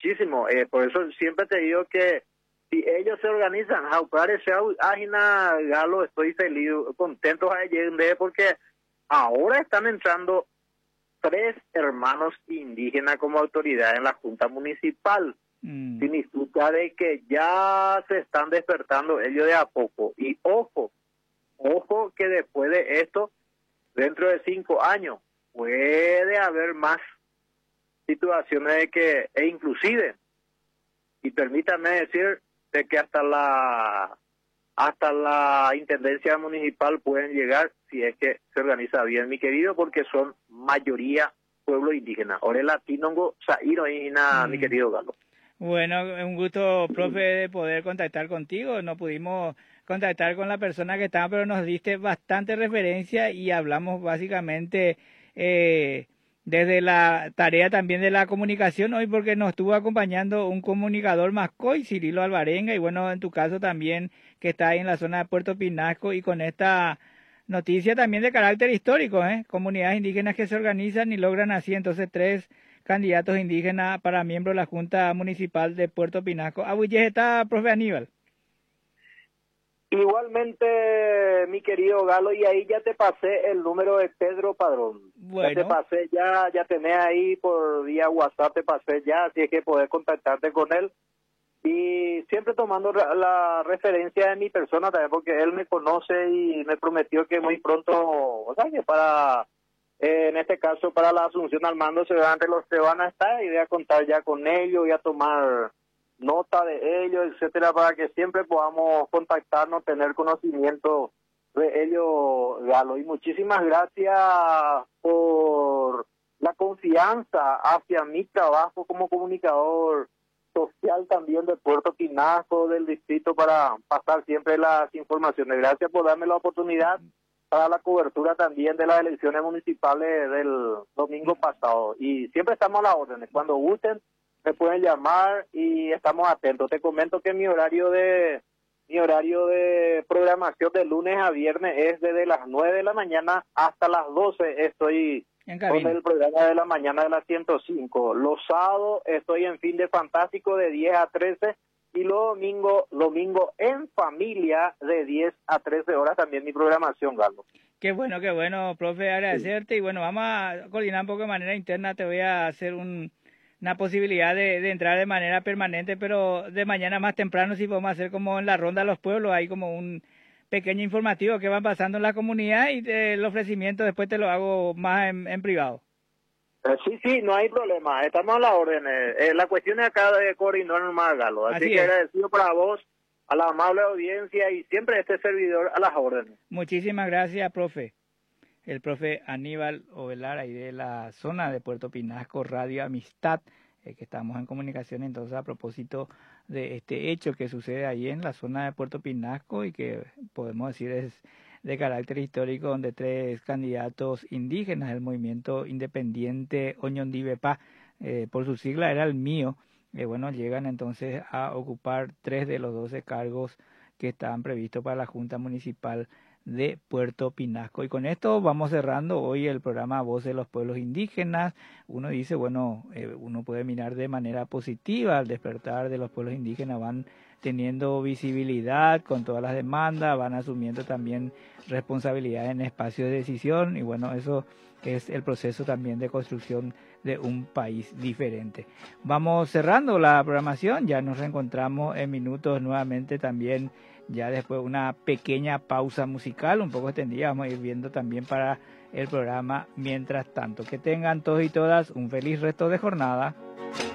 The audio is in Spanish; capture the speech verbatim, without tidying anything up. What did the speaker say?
muchísimo. Eh, por eso siempre te digo que si ellos se organizan, Jaucare sea Ágina Galo, estoy feliz, contento de porque ahora están entrando tres hermanos indígenas como autoridad en la Junta Municipal. Mm. Significa de que ya se están despertando ellos de a poco. Y ojo, ojo que después de esto, dentro de cinco años, puede haber más situaciones de que, e inclusive, y permítanme decir, de que hasta la hasta la intendencia municipal pueden llegar si es que se organiza bien, mi querido, porque son mayoría pueblo indígena. Ahora el latino, Sairo y mm. mi querido Galo. Bueno, un gusto, profe, de poder contactar contigo. No pudimos contactar con la persona que estaba, pero nos diste bastante referencia y hablamos básicamente eh, desde la tarea también de la comunicación hoy, porque nos estuvo acompañando un comunicador mascoy, Cirilo Alvarenga, y bueno, en tu caso también, que está ahí en la zona de Puerto Pinasco, y con esta noticia también de carácter histórico, ¿eh? Comunidades indígenas que se organizan y logran así entonces tres candidatos indígenas para miembros de la Junta Municipal de Puerto Pinasco. Abuye está, profe Aníbal. Igualmente, mi querido Galo, y ahí ya te pasé el número de Pedro Padrón. Bueno. Ya te pasé, ya, ya tenés ahí por vía WhatsApp, te pasé ya, así es que podés contactarte con él. Y siempre tomando la referencia de mi persona también, porque él me conoce y me prometió que muy pronto, o sea, que para, eh, en este caso, para la asunción al mando se van, los que van a estar, y voy a contar ya con ellos, voy a tomar nota de ellos, etcétera, para que siempre podamos contactarnos, tener conocimiento de ellos, Galo. Y muchísimas gracias por la confianza hacia mi trabajo como comunicador social también de Puerto Pinasco, del distrito, para pasar siempre las informaciones. Gracias por darme la oportunidad para la cobertura también de las elecciones municipales del domingo pasado. Y siempre estamos a las órdenes. Cuando gusten, me pueden llamar y estamos atentos. Te comento que mi horario de mi horario de programación de lunes a viernes es desde las nueve de la mañana hasta las doce. Estoy con el programa de la mañana de las ciento cinco. Los sábados estoy en Fin de Fantástico de diez a trece y los domingos domingo en familia de diez a trece horas también mi programación, Galo. Qué bueno, qué bueno, profe, agradecerte. Sí. Y bueno, vamos a coordinar un poco de manera interna. Te voy a hacer un... una posibilidad de, de entrar de manera permanente, pero de mañana más temprano sí podemos hacer como en la ronda de los pueblos, hay como un pequeño informativo que van pasando en la comunidad y te, el ofrecimiento después te lo hago más en, en privado. Eh, sí, sí, no hay problema, estamos a la orden. Eh, la cuestión es acá de coordinar más, Galo, así, así que es. Agradecido para vos, a la amable audiencia y siempre este servidor a las órdenes. Muchísimas gracias, profe. El profe Aníbal Ovelar, ahí de la zona de Puerto Pinasco, Radio Amistad, eh, que estamos en comunicación entonces a propósito de este hecho que sucede ahí en la zona de Puerto Pinasco y que podemos decir es de carácter histórico, donde tres candidatos indígenas del movimiento independiente Oñondivepa, eh, por su sigla era el mío, eh, bueno, llegan entonces a ocupar tres de los doce cargos que estaban previstos para la Junta Municipal de Puerto Pinasco. Y con esto vamos cerrando hoy el programa Voz de los Pueblos Indígenas. Uno dice, bueno, eh, uno puede mirar de manera positiva al despertar de los pueblos indígenas, van teniendo visibilidad con todas las demandas, van asumiendo también responsabilidad en espacios de decisión y bueno, eso es el proceso también de construcción de un país diferente. Vamos cerrando la programación, ya nos reencontramos en minutos nuevamente también, ya después una pequeña pausa musical, un poco extendida, vamos a ir viendo también para el programa mientras tanto. Que tengan todos y todas un feliz resto de jornada.